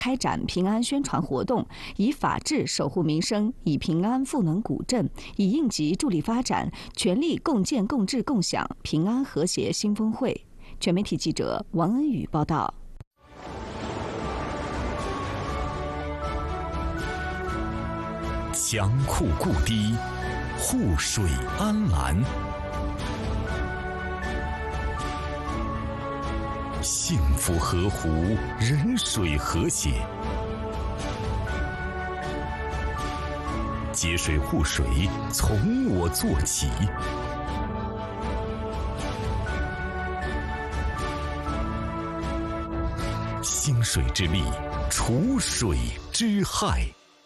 开展平安宣传活动，以法治守护民生，以平安赋能古镇，以应急助力发展，全力共建共治共享平安和谐新峰会。全媒体记者王恩宇报道。 江库故堤，护水安澜。幸福河湖，人水和谐。节水护水，从我做起。兴水之力，除水之害。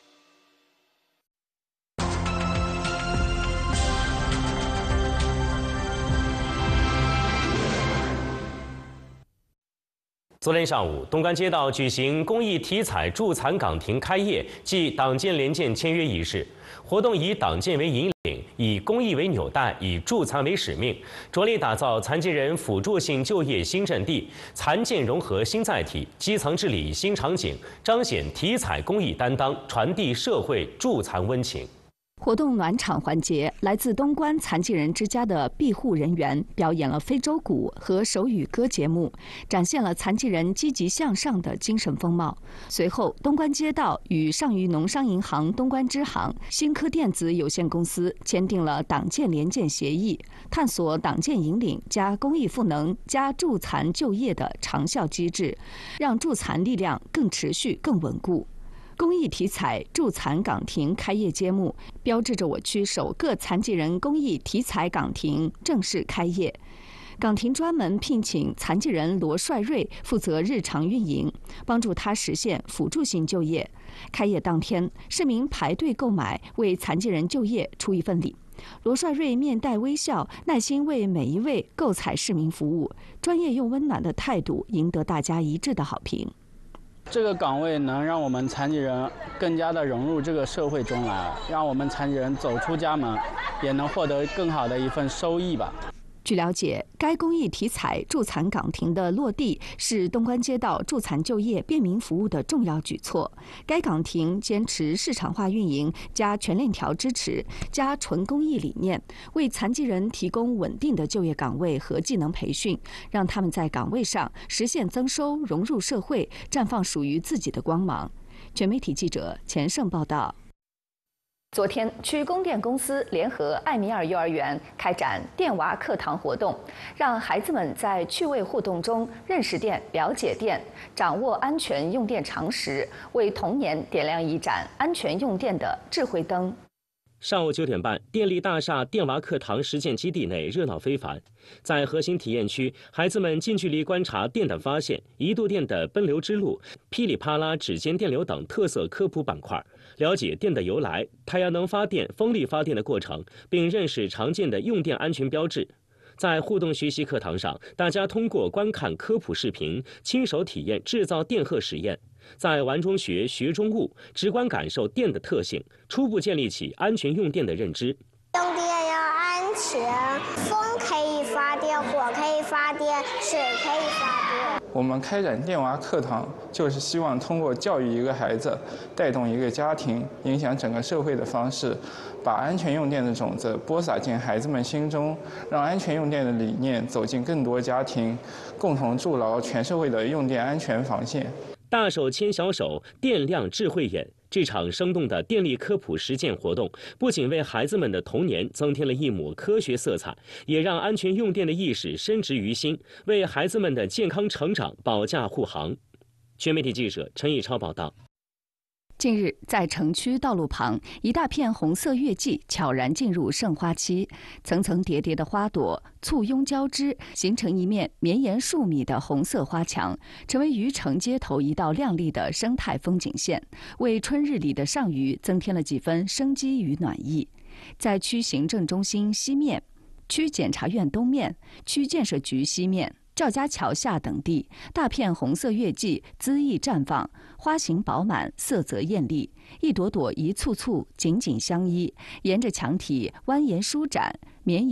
昨天上午，东关街道举行公益体彩助残岗亭开业暨党建联建签约仪式。活动以党建为引领，以公益为纽带，以助残为使命，着力打造残疾人辅助性就业新阵地、残健融合新载体、基层治理新场景，彰显体彩公益担当，传递社会助残温情。 活动暖场环节，来自东关残疾人之家的庇护人员表演了非洲鼓和手语歌节目，展现了残疾人积极向上的精神风貌。随后，东关街道与上虞农商银行东关支行、新科电子有限公司签订了党建联建协议，探索党建引领加公益赋能加助残就业的长效机制，让助残力量更持续、更稳固。公益体彩助残岗亭开业揭幕，标志着我区首个残疾人公益体彩岗亭正式开业。岗亭专门聘请残疾人罗帅瑞负责日常运营，帮助他实现辅助性就业。开业当天，市民排队购买为残疾人就业出一份礼。罗帅瑞面带微笑，耐心为每一位购彩市民服务，专业又温暖的态度赢得大家一致的好评。 这个岗位能让我们残疾人更加的融入这个社会中来，让我们残疾人走出家门，也能获得更好的一份收益吧。 据了解，该公益体彩助残岗亭的落地是东关街道助残就业便民服务的重要举措。该岗亭坚持市场化运营加全链条支持加纯公益理念，为残疾人提供稳定的就业岗位和技能培训，让他们在岗位上实现增收、融入社会，绽放属于自己的光芒。全媒体记者钱胜报道。昨天，区供电公司联合艾米尔幼儿园开展电娃课堂活动，让孩子们在趣味互动中认识电、了解电，掌握安全用电常识，为童年点亮一盏安全用电的智慧灯。 上午9点半，电力大厦电娃课堂实践基地内热闹非凡。在核心体验区，孩子们近距离观察电的发现、一度电的奔流之路、噼里啪啦指尖电流等特色科普板块，了解电的由来、太阳能发电、风力发电的过程，并认识常见的用电安全标志。在互动学习课堂上，大家通过观看科普视频，亲手体验制造电荷实验，在玩中学，学中悟，直观感受电的特性，初步建立起安全用电的认知。 用电要安全，风可以发电，火可以发电，水可以发电。 我们开展电娃课堂，就是希望通过教育一个孩子，带动一个家庭，影响整个社会的方式，把安全用电的种子播撒进孩子们心中，让安全用电的理念走进更多家庭，共同筑牢全社会的用电安全防线。 大手牵小手，电亮智慧眼。这场生动的电力科普实践活动，不仅为孩子们的童年增添了一抹科学色彩，也让安全用电的意识深植于心，为孩子们的健康成长保驾护航。全媒体记者陈以超报道。 近日，在城区道路旁，一大片红色月季悄然进入盛花期，层层叠叠的花朵簇拥交织，形成一面绵延数米的红色花墙，成为渔城街头一道亮丽的生态风景线，为春日里的上虞增添了几分生机与暖意。在区行政中心西面、区检察院东面、区建设局西面、赵家桥下等地，大片红色月季恣意绽放，花型饱满，色泽艳丽，一朵朵一簇簇紧紧相依，沿着墙体蜿蜒舒展，绵延。